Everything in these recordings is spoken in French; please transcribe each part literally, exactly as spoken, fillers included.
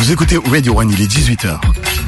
Vous écoutez Radio One, il est dix-huit heures.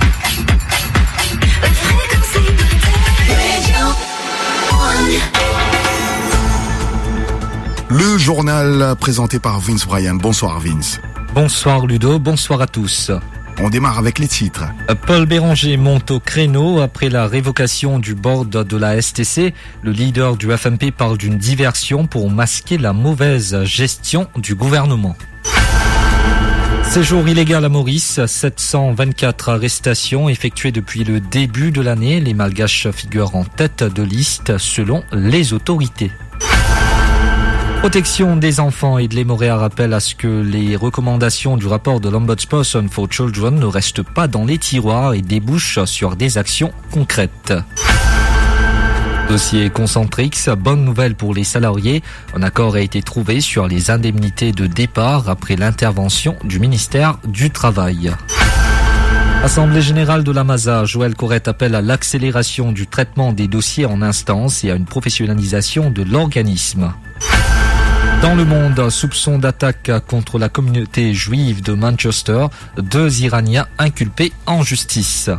Le journal présenté par Vince Bryan. Bonsoir Vince. Bonsoir Ludo, bonsoir à tous. On démarre avec les titres. Paul Béranger monte au créneau après la révocation du board de la S T C. Le leader du F M P parle d'une diversion pour masquer la mauvaise gestion du gouvernement. Séjour illégal à Maurice, sept cent vingt-quatre arrestations effectuées depuis le début de l'année. Les Malgaches figurent en tête de liste selon les autorités. Protection des enfants et de l'Hémoréa rappelle à ce que les recommandations du rapport de l'Ombudsperson for Children ne restent pas dans les tiroirs et débouchent sur des actions concrètes. Dossier Concentrix, bonne nouvelle pour les salariés. Un accord a été trouvé sur les indemnités de départ après l'intervention du ministère du Travail. Assemblée générale de la Masa, Joël Corrette appelle à l'accélération du traitement des dossiers en instance et à une professionnalisation de l'organisme. Dans le monde, soupçon d'attaque contre la communauté juive de Manchester, deux Iraniens inculpés en justice.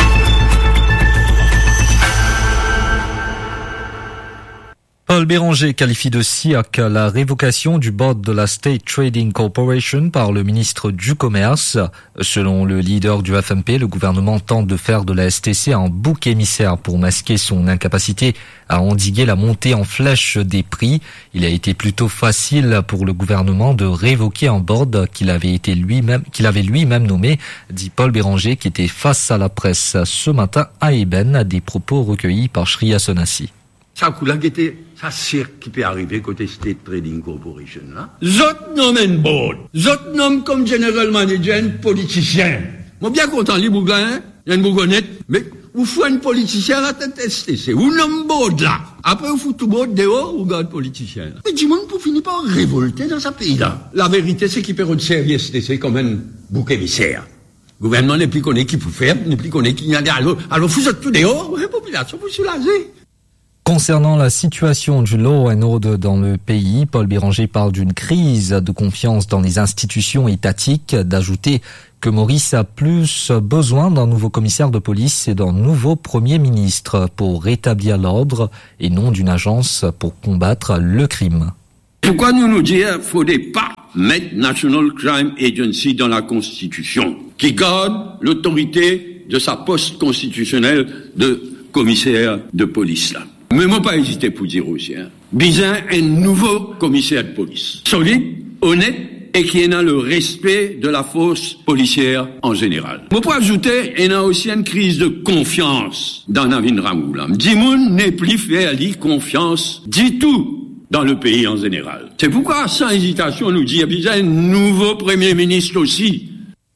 Paul Béranger qualifie de siac la révocation du board de la State Trading Corporation par le ministre du Commerce. Selon le leader du F M P, le gouvernement tente de faire de la S T C un bouc émissaire pour masquer son incapacité à endiguer la montée en flèche des prix. Il a été plutôt facile pour le gouvernement de révoquer un board qu'il avait été lui-même, qu'il avait lui-même nommé, dit Paul Béranger, qui était face à la presse ce matin à Eben, des propos recueillis par Shriya Sonasi. Ça coule était ça c'est qui peut arriver côté State Trading Corporation là. Zot nomme un board, zot nomme comme general manager un politicien. Moi bien content li bougan, un bougonnet, mais vous faut un politicien à la tête S T C. Ou nomme board là. Après vous fout tout board dehors ou garde politicien. Là. Mais du monde pour finir par révolter dans ce pays là. La vérité c'est qu'il peut servir S T C comme un bouc émissaire. Le gouvernement n'est plus connu qui peut faire, n'est plus connu qui y a des alors alors vous êtes tout dehors, la population vous soulager. Concernant la situation du law and order dans le pays, Paul Béranger parle d'une crise de confiance dans les institutions étatiques, d'ajouter que Maurice a plus besoin d'un nouveau commissaire de police et d'un nouveau premier ministre pour rétablir l'ordre et non d'une agence pour combattre le crime. Pourquoi nous nous dire qu'il ne faudrait pas mettre National Crime Agency dans la Constitution, qui garde l'autorité de sa poste constitutionnelle de commissaire de police là. Mais moi pas hésité pour dire aussi, hein. Bizarre, un nouveau commissaire de police. Solide, honnête, et qui a le respect de la force policière en général. Moi pour ajouter, il y a aussi une crise de confiance dans Navin Ramoula. Dimoun n'est plus fait à lui confiance du tout dans le pays en général. C'est pourquoi, sans hésitation, on nous dit, il y a un nouveau premier ministre aussi.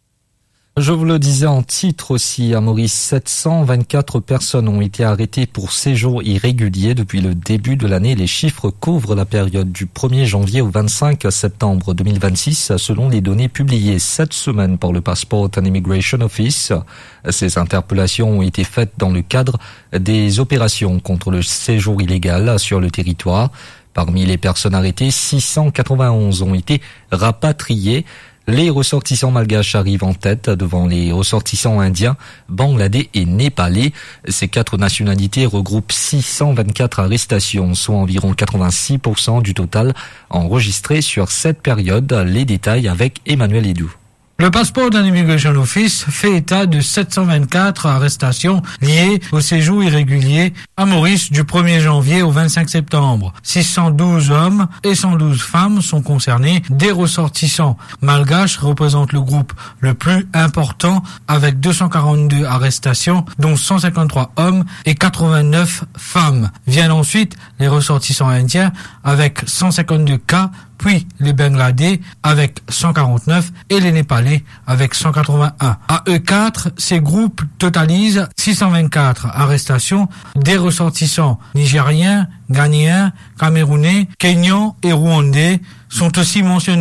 Je vous le disais en titre aussi, à Maurice, sept cent vingt-quatre personnes ont été arrêtées pour séjour irrégulier depuis le début de l'année. Les chiffres couvrent la période du premier janvier au vingt-cinq septembre deux mille vingt-six, selon les données publiées cette semaine par le Passport and Immigration Office. Ces interpellations ont été faites dans le cadre des opérations contre le séjour illégal sur le territoire. Parmi les personnes arrêtées, six cent quatre-vingt-onze ont été rapatriées. Les ressortissants malgaches arrivent en tête devant les ressortissants indiens, bangladais et népalais. Ces quatre nationalités regroupent six cent vingt-quatre arrestations, soit environ quatre-vingt-six pour cent du total enregistré sur cette période. Les détails avec Emmanuel Edou. Le Passport and Immigration Office fait état de sept cent vingt-quatre arrestations liées au séjour irrégulier à Maurice du premier janvier au vingt-cinq septembre. six cent douze hommes et cent douze femmes sont concernés. Des ressortissants malgaches représentent le groupe le plus important avec deux cent quarante-deux arrestations, dont cent cinquante-trois hommes et quatre-vingt-neuf femmes. Viennent ensuite les ressortissants indiens avec cent cinquante-deux cas, puis les Bangladais avec cent quarante-neuf et les Népalais avec cent quatre-vingt-un. À eux quatre, ces groupes totalisent six cent vingt-quatre arrestations. Des ressortissants nigériens, ghanéens, camerounais, kenyans et rwandais sont aussi mentionnés.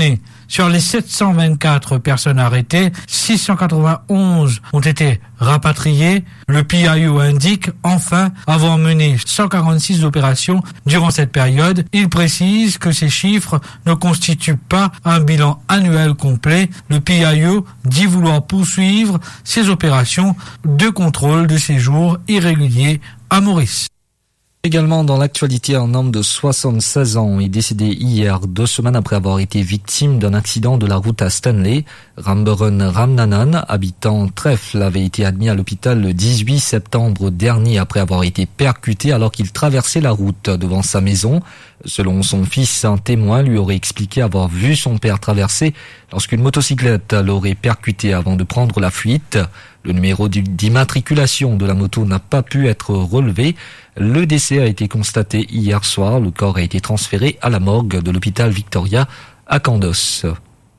Sur les sept cent vingt-quatre personnes arrêtées, six cent quatre-vingt-onze ont été rapatriées. Le P I O indique enfin avoir mené cent quarante-six opérations durant cette période. Il précise que ces chiffres ne constituent pas un bilan annuel complet. Le P I O dit vouloir poursuivre ces opérations de contrôle de séjour irrégulier à Maurice. Également dans l'actualité, un homme de soixante-seize ans est décédé hier, deux semaines après avoir été victime d'un accident de la route à Stanley. Ramburun Ramnanan, habitant Trèfle, avait été admis à l'hôpital le dix-huit septembre dernier après avoir été percuté alors qu'il traversait la route devant sa maison. Selon son fils, un témoin lui aurait expliqué avoir vu son père traverser lorsqu'une motocyclette l'aurait percuté avant de prendre la fuite. Le numéro d'immatriculation de la moto n'a pas pu être relevé. Le décès a été constaté hier soir. Le corps a été transféré à la morgue de l'hôpital Victoria à Candos.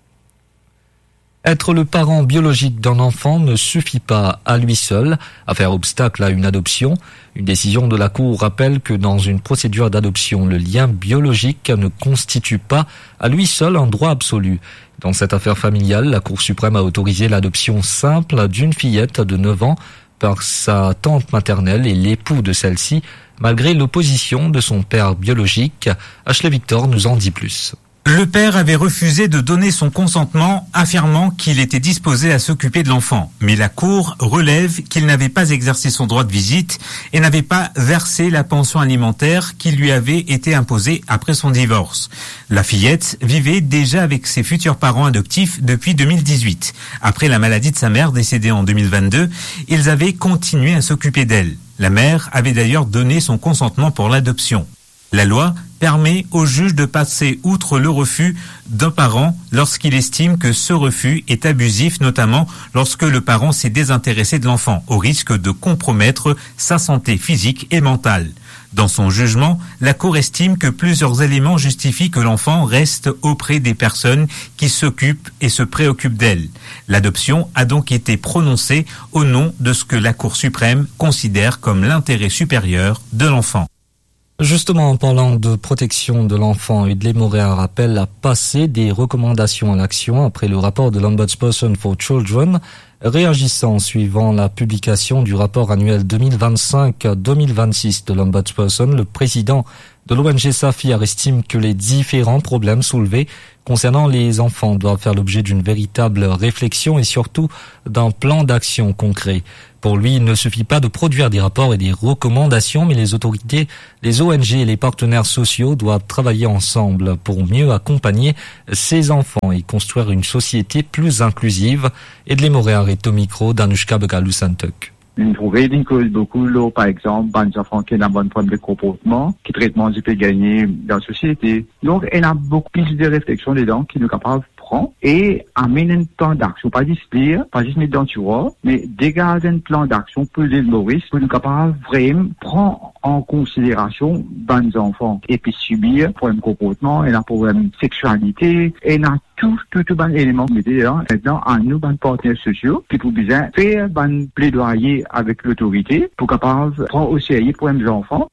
Être le parent biologique d'un enfant ne suffit pas à lui seul à faire obstacle à une adoption. Une décision de la Cour rappelle que dans une procédure d'adoption, le lien biologique ne constitue pas à lui seul un droit absolu. Dans cette affaire familiale, la Cour suprême a autorisé l'adoption simple d'une fillette de neuf ans par sa tante maternelle et l'époux de celle-ci, malgré l'opposition de son père biologique. Ashley Victor nous en dit plus. Le père avait refusé de donner son consentement, affirmant qu'il était disposé à s'occuper de l'enfant. Mais la Cour relève qu'il n'avait pas exercé son droit de visite et n'avait pas versé la pension alimentaire qui lui avait été imposée après son divorce. La fillette vivait déjà avec ses futurs parents adoptifs depuis deux mille dix-huit. Après la maladie de sa mère décédée en deux mille vingt-deux, ils avaient continué à s'occuper d'elle. La mère avait d'ailleurs donné son consentement pour l'adoption. La loi permet au juge de passer outre le refus d'un parent lorsqu'il estime que ce refus est abusif, notamment lorsque le parent s'est désintéressé de l'enfant, au risque de compromettre sa santé physique et mentale. Dans son jugement, la Cour estime que plusieurs éléments justifient que l'enfant reste auprès des personnes qui s'occupent et se préoccupent d'elle. L'adoption a donc été prononcée au nom de ce que la Cour suprême considère comme l'intérêt supérieur de l'enfant. Justement, en parlant de protection de l'enfant, Udley Moréa rappelle à passer des recommandations à l'action après le rapport de l'Ombudsperson for Children. Réagissant suivant la publication du rapport annuel deux mille vingt-cinq deux mille vingt-six de l'Ombudsperson, le président de l'O N G Saphir estime que les différents problèmes soulevés concernant les enfants doivent faire l'objet d'une véritable réflexion et surtout d'un plan d'action concret. Pour lui, il ne suffit pas de produire des rapports et des recommandations, mais les autorités, les O N G et les partenaires sociaux doivent travailler ensemble pour mieux accompagner ces enfants et construire une société plus inclusive. Edley Moréa est au micro d'Anushka Begalu-Santuk. Une trouvé que beaucoup, là, par exemple, des enfants qui ont un bon problème de comportement, qui traitement du peut gagner dans la société. Donc, il y a beaucoup plus de réflexion dedans qui nous capables de prendre et amener un plan d'action. Pas juste lire, pas juste mettre dans le tiroir, mais dégager un plan d'action pour l'île Maurice, pour nous capables vraiment prendre en considération des enfants et puis subir problème de comportement et la problème de sexualité et la tout, tout, tout bon élément mais d'ailleurs, maintenant, à nous, bon partenaires sociaux, qui pour bien faire bon plaidoyer avec l'autorité pour capable prendre au sérieux le problème des enfants.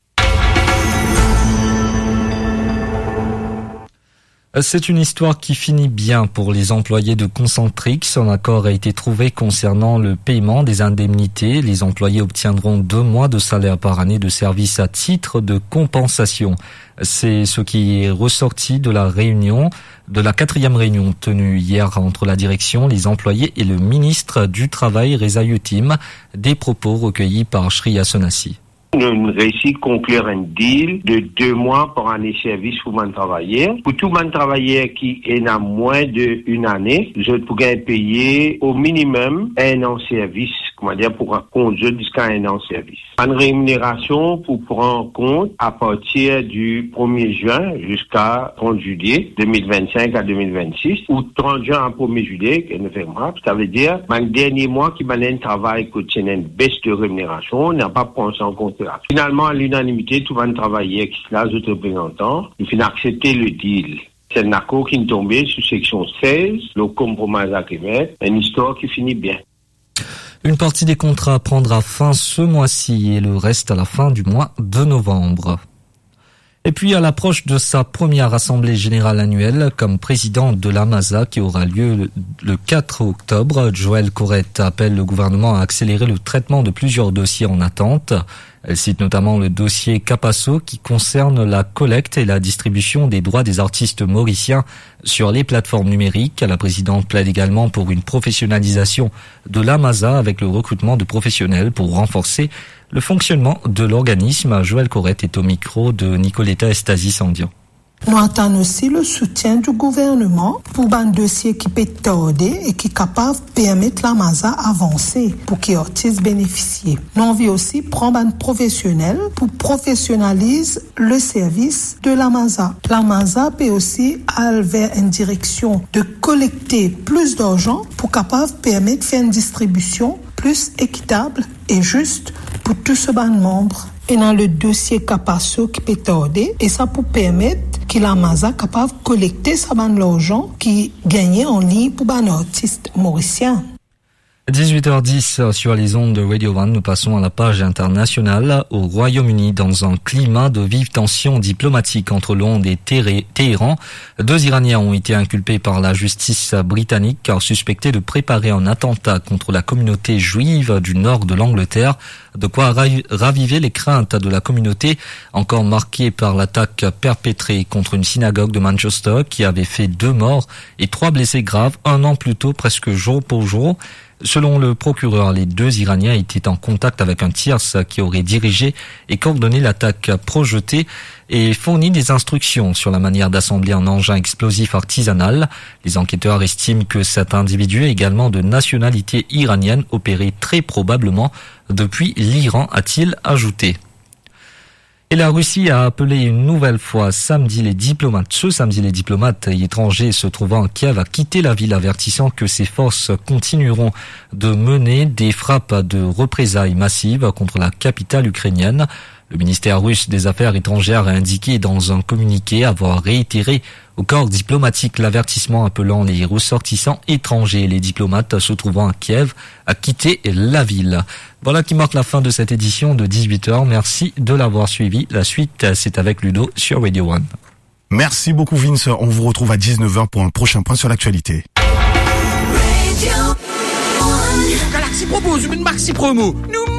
C'est une histoire qui finit bien pour les employés de Concentrix. Un accord a été trouvé concernant le paiement des indemnités. Les employés obtiendront deux mois de salaire par année de service à titre de compensation. C'est ce qui est ressorti de la réunion, de la quatrième réunion tenue hier entre la direction, les employés et le ministre du Travail, Reza Yutim. Des propos recueillis par Shriya Sonassi. Nous avons réussi à conclure un deal de deux mois pour année de service pour les travailleurs. Pour tout les travailleur qui est à moins d'une année, je pourrais payer au minimum un an de service, comment dire, pour conduire jusqu'à un an de service. Une rémunération pour prendre en compte à partir du premier juin jusqu'à trente juillet deux mille vingt-cinq à deux mille vingt-six, ou trente juin à premier juillet, ça veut dire, le dernier mois qui m'a un travail qui tient une baisse de rémunération, n'a pas pris en compte. Finalement, à l'unanimité, tout le monde travaillait avec là, les représentants, ils finissent accepter le deal. C'est un accord qui est tombé sur section seize, le compromis agreement, une histoire qui finit bien. Une partie des contrats prendra fin ce mois-ci et le reste à la fin du mois de novembre. Et puis, à l'approche de sa première assemblée générale annuelle comme président de l'AMASA qui aura lieu le quatre octobre, Joëlle Corrette appelle le gouvernement à accélérer le traitement de plusieurs dossiers en attente. Elle cite notamment le dossier Capasso qui concerne la collecte et la distribution des droits des artistes mauriciens sur les plateformes numériques. La présidente plaide également pour une professionnalisation de l'AMASA avec le recrutement de professionnels pour renforcer le fonctionnement de l'organisme. Joëlle Corrette est au micro de Nicoletta Estasi-Sandian. Nous attendons aussi le soutien du gouvernement pour un dossier qui peut tarder et qui est capable de permettre l'AMASA avancer pour que les artistes bénéficient. Nous envie aussi prendre un professionnel pour professionnaliser le service de l'AMASA. L'AMASA peut aussi aller vers une direction de collecter plus d'argent pour capable permettre de faire une distribution plus équitable et juste pour tous ces membres. Et dans le dossier Capasso qui peut tarder, et ça pour permettre que l'AMASA soit capable de collecter sa bande l'argent qui gagnait en ligne pour un artiste mauricien. dix-huit heures dix sur les ondes de Radio un, nous passons à la page internationale. Au Royaume-Uni, dans un climat de vive tension diplomatique entre Londres et Téhéran, deux Iraniens ont été inculpés par la justice britannique car suspectés de préparer un attentat contre la communauté juive du nord de l'Angleterre, de quoi raviver les craintes de la communauté encore marquée par l'attaque perpétrée contre une synagogue de Manchester qui avait fait deux morts et trois blessés graves un an plus tôt, presque jour pour jour. Selon le procureur, les deux Iraniens étaient en contact avec un tierce qui aurait dirigé et coordonné l'attaque projetée et fourni des instructions sur la manière d'assembler un engin explosif artisanal. Les enquêteurs estiment que cet individu, également de nationalité iranienne, opérait très probablement depuis l'Iran, a-t-il ajouté. Et la Russie a appelé une nouvelle fois samedi les diplomates, ce samedi les diplomates étrangers se trouvant à Kiev à quitter la ville, avertissant que ses forces continueront de mener des frappes de représailles massives contre la capitale ukrainienne. Le ministère russe des Affaires étrangères a indiqué dans un communiqué avoir réitéré au corps diplomatique l'avertissement appelant les ressortissants étrangers et les diplomates se trouvant à Kiev à quitter la ville. Voilà qui marque la fin de cette édition de dix-huit heures. Merci de l'avoir suivi. La suite, c'est avec Ludo sur Radio un. Merci beaucoup Vince. On vous retrouve à dix-neuf heures pour un prochain point sur l'actualité. Galaxy propose une maxi promo. Nous